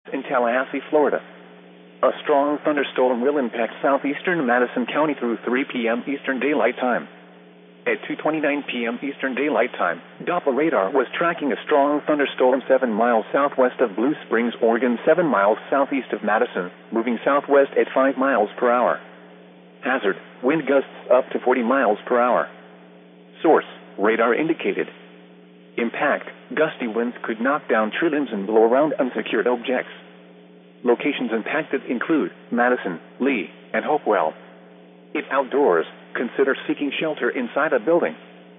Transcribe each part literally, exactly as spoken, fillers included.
in Tallahassee, Florida. A strong thunderstorm will impact southeastern Madison County through three p m Eastern Daylight Time. At two twenty-nine p m Eastern Daylight Time, Doppler radar was tracking a strong thunderstorm seven miles southwest of Blue Springs, Oregon, seven miles southeast of Madison, moving southwest at five miles per hour. Hazard, wind gusts up to forty miles per hour. Source, radar indicated. Impact, gusty winds could knock down tree limbs and blow around unsecured objects. Locations impacted include Madison, Lee, and Hopewell. If outdoors, consider seeking shelter inside a building.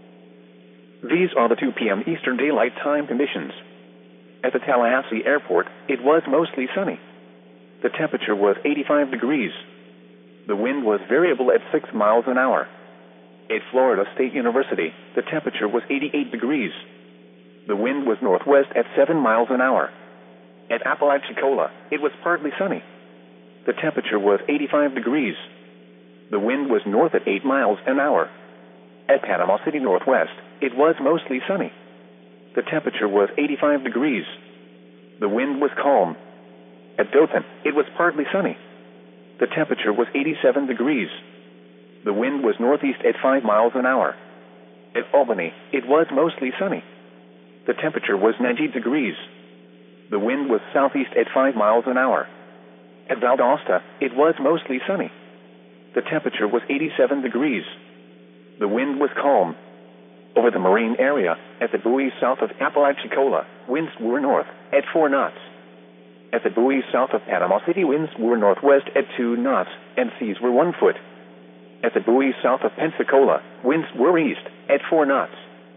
These are the two p m Eastern Daylight Time conditions. At the Tallahassee Airport, it was mostly sunny. The temperature was eighty-five degrees. The wind was variable at six miles an hour. At Florida State University, the temperature was eighty-eight degrees. The wind was northwest at seven miles an hour. At Apalachicola, it was partly sunny. The temperature was eighty-five degrees. The wind was north at eight miles an hour. At Panama City Northwest, it was mostly sunny. The temperature was eighty-five degrees. The wind was calm. At Dothan, it was partly sunny. The temperature was eighty-seven degrees. The wind was northeast at five miles an hour. At Albany, it was mostly sunny. The temperature was ninety degrees. The wind was southeast at five miles an hour. At Valdosta, it was mostly sunny. The temperature was eighty-seven degrees. The wind was calm. Over the marine area, at the buoys south of Apalachicola, winds were north at four knots. At the buoys south of Panama City, winds were northwest at two knots, and seas were one foot. At the buoys south of Pensacola, winds were east at four knots.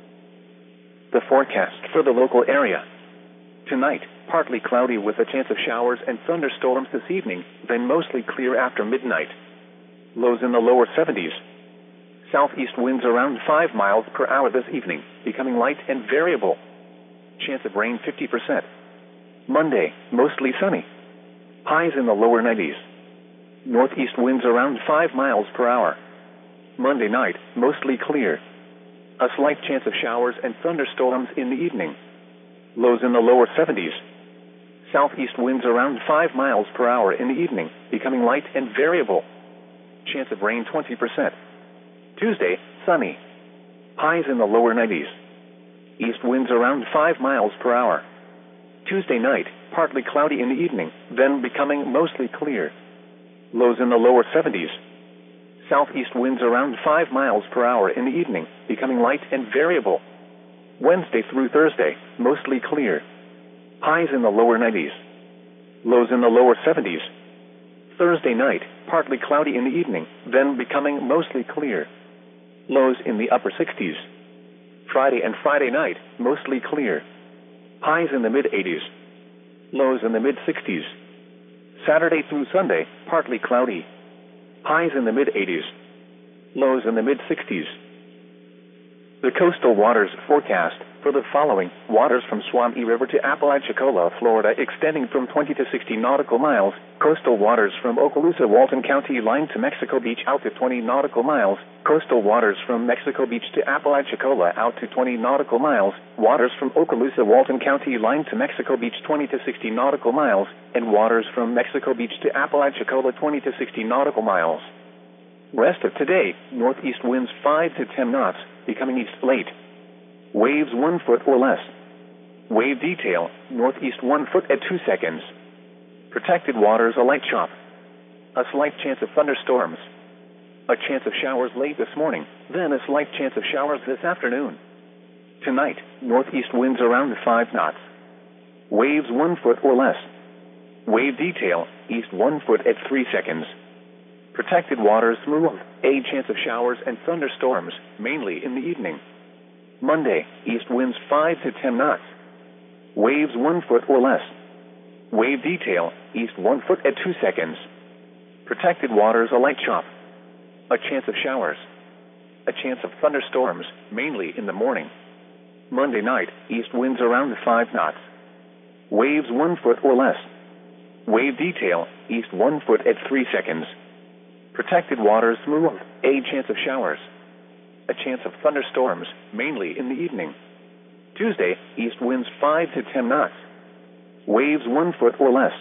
The forecast for the local area. Tonight, partly cloudy with a chance of showers and thunderstorms this evening, then mostly clear after midnight. Lows in the lower seventies. Southeast winds around five miles per hour this evening, becoming light and variable. Chance of rain fifty percent. Monday, mostly sunny. Highs in the lower nineties. Northeast winds around five miles per hour. Monday night, mostly clear. A slight chance of showers and thunderstorms in the evening. Lows in the lower seventies. Southeast winds around five miles per hour in the evening, becoming light and variable. Chance of rain twenty percent. Tuesday, sunny. Highs in the lower nineties. East winds around five miles per hour. Tuesday night, partly cloudy in the evening, then becoming mostly clear. Lows in the lower seventies. Southeast winds around five miles per hour in the evening, becoming light and variable. Wednesday through Thursday, mostly clear. Highs in the lower nineties. Lows in the lower seventies. Thursday night, partly cloudy in the evening, then becoming mostly clear. Lows in the upper sixties. Friday and Friday night, mostly clear. Highs in the mid-eighties. Lows in the mid-sixties. Saturday through Sunday, partly cloudy. Highs in the mid-eighties. Lows in the mid-sixties. The coastal waters forecast for the following: waters from Suwannee River to Apalachicola, Florida, extending from twenty to sixty nautical miles. Coastal waters from Okaloosa, Walton County line to Mexico Beach out to twenty nautical miles. Coastal waters from Mexico Beach to Apalachicola out to twenty nautical miles. Waters from Okaloosa, Walton County line to Mexico Beach twenty to sixty nautical miles. And waters from Mexico Beach to Apalachicola twenty to sixty nautical miles. Rest of today, northeast winds five to ten knots, becoming east late. Waves one foot or less. Wave detail, northeast one foot at two seconds. Protected waters a light chop. A slight chance of thunderstorms. A chance of showers late this morning, then a slight chance of showers this afternoon. Tonight, northeast winds around five knots. Waves one foot or less. Wave detail, east one foot at three seconds. Protected waters smooth. A chance of showers and thunderstorms, mainly in the evening. Monday, east winds five to ten knots. Waves one foot or less. Wave detail, east one foot at two seconds. Protected waters a light chop. A chance of showers. A chance of thunderstorms, mainly in the morning. Monday night, east winds around five knots. Waves one foot or less. Wave detail, east one foot at three seconds. Protected waters smooth. A chance of showers. A chance of thunderstorms, mainly in the evening. Tuesday, east winds five to ten knots. Waves one foot or less.